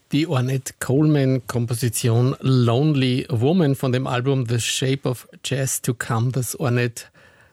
Die Ornette Coleman-Komposition Lonely Woman von dem Album The Shape of Jazz to Come, das Ornette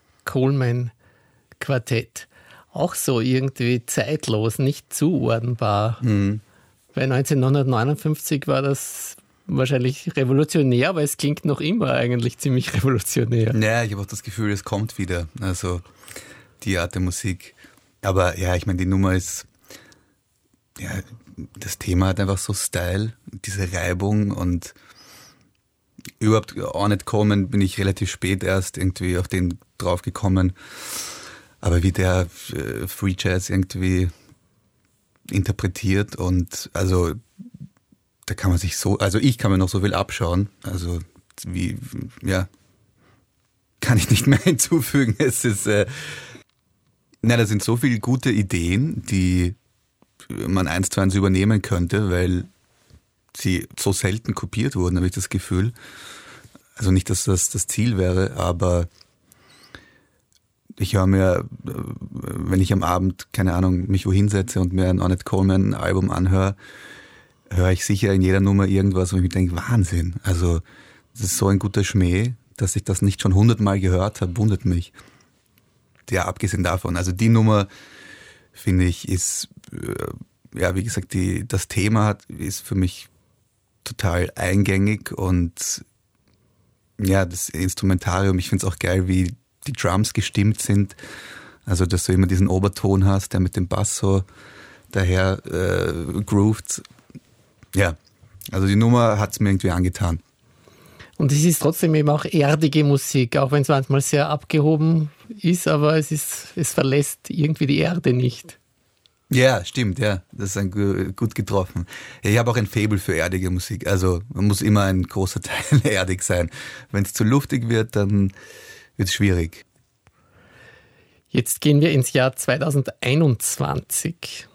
Coleman-Quartett. Auch so irgendwie zeitlos, nicht zuordnenbar. Bei 1959 war das wahrscheinlich revolutionär, aber es klingt noch immer eigentlich ziemlich revolutionär. Ja, ich habe auch das Gefühl, es kommt wieder, also die Art der Musik. Aber ja, ich meine, die Nummer ist, ja, das Thema hat einfach so Style, diese Reibung und überhaupt Ornette Coleman bin ich relativ spät erst irgendwie auf den drauf gekommen. Aber wie der Free Jazz irgendwie interpretiert und also da kann man sich so, also ich kann mir noch so viel abschauen, also wie, ja, kann ich nicht mehr hinzufügen. Es ist, da sind so viele gute Ideen, die man 1:1 übernehmen könnte, weil sie so selten kopiert wurden, habe ich das Gefühl. Also nicht, dass das das Ziel wäre, aber ich höre mir, wenn ich am Abend, keine Ahnung, mich wo hinsetze und mir ein Ornette Coleman Album anhöre, höre ich sicher in jeder Nummer irgendwas, wo ich mir denke, Wahnsinn. Also das ist so ein guter Schmäh, dass ich das nicht schon 100-mal gehört habe, wundert mich. Ja, abgesehen davon, also die Nummer, finde ich, ist, ja, wie gesagt, das Thema ist für mich total eingängig und ja, das Instrumentarium, ich finde es auch geil, wie die Drums gestimmt sind, also dass du immer diesen Oberton hast, der mit dem Bass so daher groovt. Ja, also die Nummer hat es mir irgendwie angetan. Und es ist trotzdem eben auch erdige Musik, auch wenn es manchmal sehr abgehoben ist, aber es verlässt irgendwie die Erde nicht. Ja, stimmt, ja, das ist gut getroffen. Ja, ich habe auch ein Faible für erdige Musik, also man muss immer ein großer Teil erdig sein. Wenn es zu luftig wird, dann wird es schwierig. Jetzt gehen wir ins Jahr 2021.